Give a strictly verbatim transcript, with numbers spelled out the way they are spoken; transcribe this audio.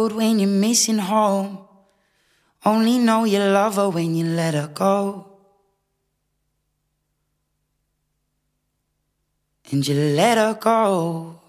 road when you're missing home. Only know you love her when you let her go. And you let her go.